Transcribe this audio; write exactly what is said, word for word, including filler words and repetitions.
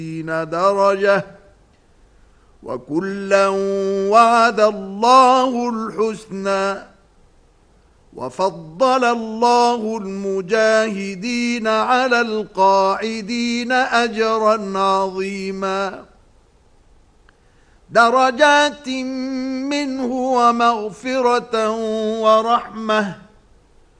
درجة وكلا وعد الله الحسنى وفضل الله المجاهدين على القاعدين أجرا عظيما درجات منه ومغفرة ورحمة